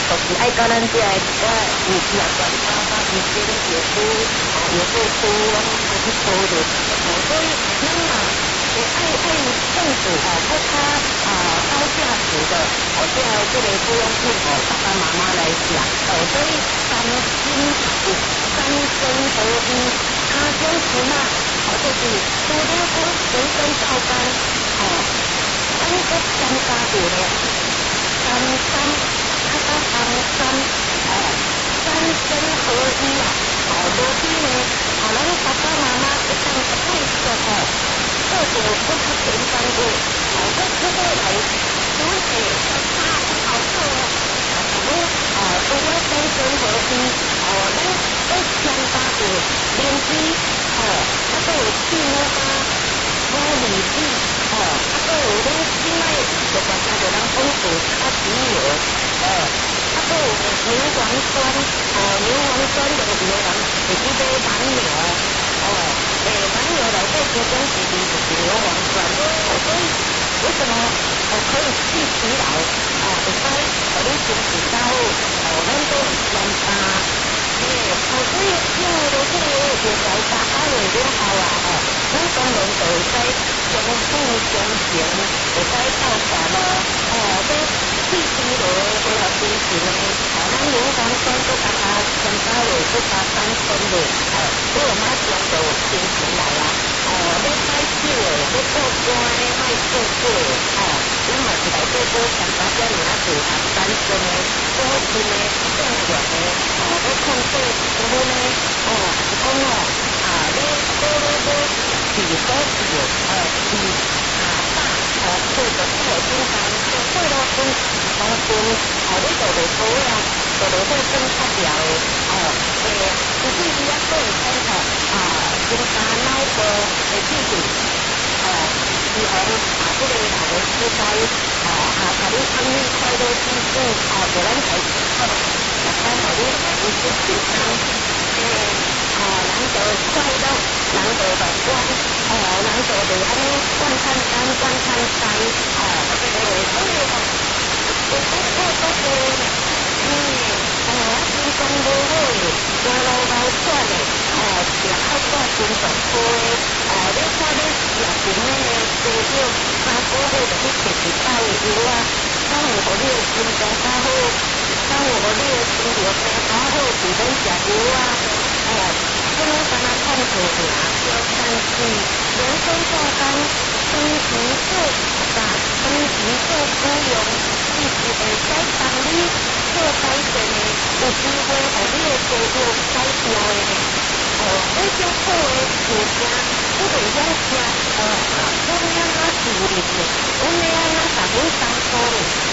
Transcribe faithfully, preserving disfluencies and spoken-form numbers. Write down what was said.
就是爱到咱遮个一寡有业专家、甲医生、药师、啊药剂师，拢爱去讨论。哦，所以咱嘛会爱爱政府哦，搁较啊高价值的哦，这个这个保养品哦，爸爸妈妈来食哦，所以三金有三生合一，他种时嘛，哦就是除了讲人生照干哦，咱搁添加着咧三三，啊到三三哦，三生合一啊，哦，所以呢，哦，咱爸爸妈妈会当继续哦。做着不较简单的，哦，我这个来处理较差好做哦，啊，如啊，除了三生合一，哦，咱再添加着莲枝，哦，啊，还有青蛙、乌米子，哦，啊，还有咱现在就大家就人讲是卡子油，哦，啊，还有牛磺酸，哦，牛磺酸就是牛磺，会去买蛮牛。哦，诶，蛮牛内底其中一味就是牛磺酸，哦，所以为什么哦可以去疲劳？哦，会使互你身体较好，哦，咱都会添加，诶，哦，所以因为着这个药材加加落了后啊，哦，咱当然就会使相辅相成，会使斗茶咯，哦，这去疲劳的配合精神的，哦，咱牛磺酸都加加添加落，都加三分落，哦。所以马上就形成来啊！哦，你歹手诶，你做官诶，卖做过哦，咱嘛是来做做参加遮尔啊多啊，单身诶、多金诶、正常诶，哦，要控制结婚诶，哦，还是讲哦，啊，你多多多治所治哦，治啊大哦，做着做简单，做做了分农村，哦，你做着好啊，做着好更较了诶，哦，诶，其实伊也做会使吼，啊，增加脑部诶智慧，哦，预防啊，这个老人痴呆，哦，啊，甲你安利快乐指数，哦，就咱开始好，逐天互你有些健康，诶，哦，人就快乐，人就乐观，哦，人就袂安尼惯看干惯看呆，哦，诶，所以吼，有时候都会，嗯，哦，啊，心脏无好诶，走路流喘诶，哦，食较大心脏科诶，哦，你看你夜间诶多少三个月就去食一包诶药啊，敢有互你诶心脏较好？敢有互你诶心跳病较好？是免食药啊，哦，这拢敢若看错尔，但是人生重担，长期做大，长期做使用，伊是会使帮你做改善诶，有机会互你诶肌肉改掉诶。哦，这种好诶物件，不袂晓食，哦，啊，阮要哪处理呢？阮要安怎甲阮当初呢？